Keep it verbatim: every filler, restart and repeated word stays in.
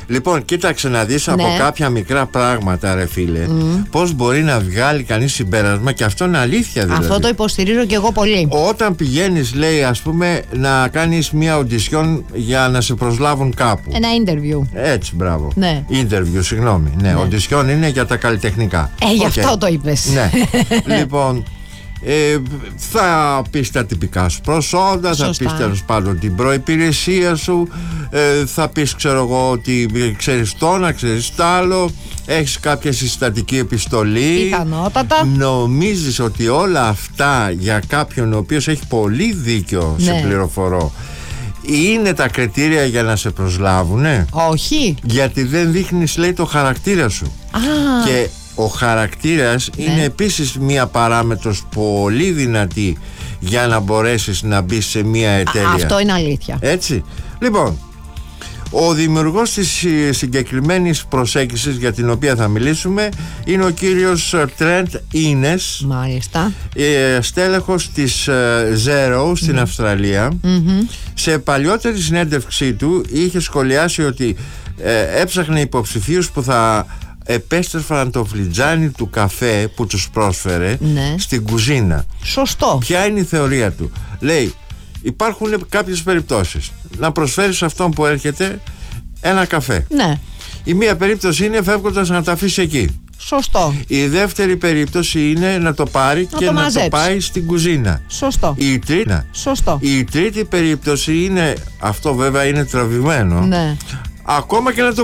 Λοιπόν, κοίταξε να δεις, Ναι. από κάποια μικρά πράγματα, ρε φίλε, Mm. πώς μπορεί να βγάλει κανείς συμπέρασμα, και αυτό είναι αλήθεια δηλαδή. Αυτό το υποστηρίζω και εγώ πολύ. Όταν πηγαίνεις, λέει, ας πούμε, να κάνεις μια audition για να σε προσλάβουν κάπου. Ένα interview. Έτσι, μπράβο. Ναι. Interview, συγγνώμη. Ναι, Ναι. audition είναι για τα καλλιτεχνικά. Ε, γι' Οκ. αυτό το είπες. Ναι. Λοιπόν, ε, θα πεις τα τυπικά σου προσόντα, θα Σωστά. πεις τέλος πάντων την προϋπηρεσία σου, ε, θα πεις, ξέρω εγώ, ότι ξέρεις το να ξέρεις τ' άλλο, έχεις κάποια συστατική επιστολή. Πιθανότατα. Νομίζεις ότι όλα αυτά για κάποιον ο οποίος έχει πολύ δίκιο, Ναι. σε πληροφορώ, είναι τα κριτήρια για να σε προσλάβουνε? Όχι. Γιατί δεν δείχνεις, λέει, το χαρακτήρα σου. Α, Και ο χαρακτήρας Ναι. είναι επίσης μία παράμετρος πολύ δυνατή για να μπορέσεις να μπεις σε μία εταιρεία. α, αυτό είναι αλήθεια. Έτσι. Λοιπόν, ο δημιουργός της ε, συγκεκριμένης προσέγγισης για την οποία θα μιλήσουμε είναι ο κύριος Τρεντ Ίνες, Μάλιστα. ε, στέλεχος της ε, Zero στην Αυστραλία. Μμμ. Σε παλιότερη συνέντευξή του είχε σχολιάσει ότι ε, έψαχνε υποψηφίους που θα επέστρεφαν το φλιτζάνι του καφέ που τους πρόσφερε, Ναι. στην κουζίνα. Σωστό. Ποια είναι η θεωρία του? Λέει, υπάρχουν κάποιες περιπτώσεις να προσφέρεις αυτόν που έρχεται ένα καφέ. Ναι. Η μία περίπτωση είναι φεύγοντας να τα αφήσει εκεί. Σωστό. Η δεύτερη περίπτωση είναι να το πάρει Να και το να μαζέψει. το πάει στην κουζίνα. Σωστό. Η τρίτη, Σωστό. η τρίτη περίπτωση είναι, αυτό βέβαια είναι τραβηγμένο, Ναι. ακόμα και να το